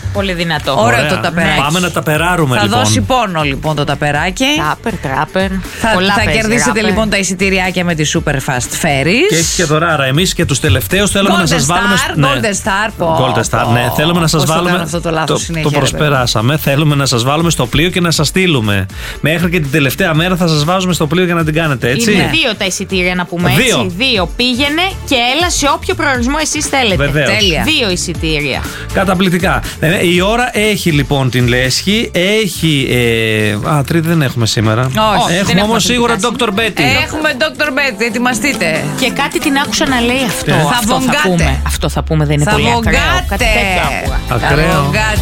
Πολύ δυνατό. Ωραίο το ταπεράκι. Πάμε να ταπεράρουμε θα λοιπόν. Θα δώσει πόνο λοιπόν το ταπεράκι. Τράπερ. Θα κερδίσετε λοιπόν τα εισιτηριάκια με τη Super Fast Ferries. Και έχει και δωράρα. Εμείς και τους τελευταίους θέλουμε να σας βάλουμε. Golden Star. Ναι, θέλουμε να σας βάλουμε. Αυτό το λάθος συνέχεια, το προσπεράσαμε. Θέλουμε να σας βάλουμε στο πλοίο και να σας στείλουμε. Μέχρι και την τελευταία μέρα θα σας βάζουμε στο πλοίο για να την κάνετε, έτσι. Είναι 2 τα εισιτήρια, να πούμε έτσι. 2. Πήγαινε και έλα σε όποιο προορισμό εσείς θέλετε. Βεβαίως. Τέλεια. 2 εισιτήρια. Καταπληκτικά. Η ώρα έχει λοιπόν την λέσχη. Έχει. Τρίτη δεν έχουμε σήμερα. Όχι, Έχουμε όμως σίγουρα Dr. Betty. Έχουμε Dr. Betty, ετοιμαστείτε. Και κάτι την άκουσα να λέει αυτό. Θα βογκάτε. Αυτό θα πούμε, δεν είναι Θα πολύ ακραίο. βογκάτε. Κάτι τέτοιο άκουγα. Ακραίο.